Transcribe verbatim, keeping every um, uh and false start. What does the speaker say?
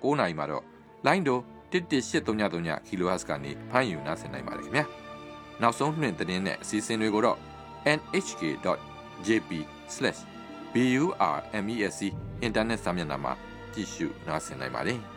ကိုးနာရီမှာတော့လိုင်းဒိုတစ်တစ်ရှစ်သုံးသုံး kHz ကနေဖမ်းယူနားဆင်နိုင်ပါတယ်ခင်ဗျာနောက်ဆုံးနှင့်သတင်းနဲ့အစီအစဉ်တွေကိုတော့ en h k dot j p slash burmesc အင်တာနက်စာမျက်နှာမှာကြည့်ရှုနားဆင်နိုင်ပါတယ်